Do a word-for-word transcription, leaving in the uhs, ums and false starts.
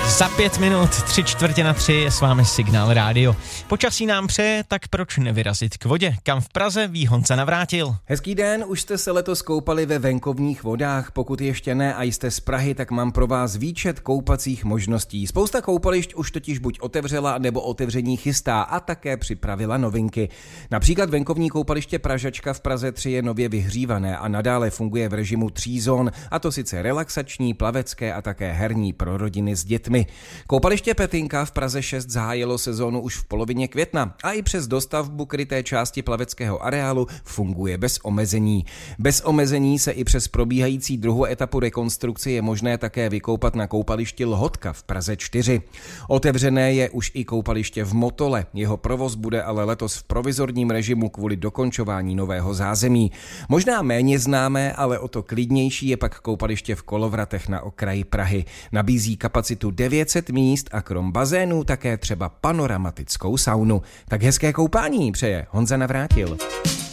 Za pět minut, tři čtvrtě na tři je s vámi Signál Rádio. Počasí nám přeje, tak proč nevyrazit k vodě? Kam v Praze ví Honza Navrátil. Hezký den, už jste se letos koupali ve venkovních vodách, pokud ještě ne a jste z Prahy, tak mám pro vás výčet koupacích možností. Spousta koupališť už totiž buď otevřela nebo otevření chystá a také připravila novinky. Například venkovní koupaliště Pražačka v Praze tři je nově vyhřívané a nadále funguje v režimu tří zón, a to sice relaxační, plavecké a také herní pro rodiny s dětmi. Koupaliště Petinka v Praze šest zahájilo sezónu už v polovině května a i přes dostavbu kryté části plaveckého areálu funguje bez omezení. Bez omezení se i přes probíhající druhou etapu rekonstrukce je možné také vykoupat na koupališti Lhotka v Praze čtyři. Otevřené je už i koupaliště v Motole, jeho provoz bude ale letos v provizorním režimu kvůli dokončování nového zázemí. Možná méně známé, ale o to klidnější je pak koupaliště v Kolovratech na okraji Prahy. Nabízí kapacitu devět set míst a krom bazénů také třeba panoramatickou saunu. Tak hezké koupání přeje Honza Navrátil.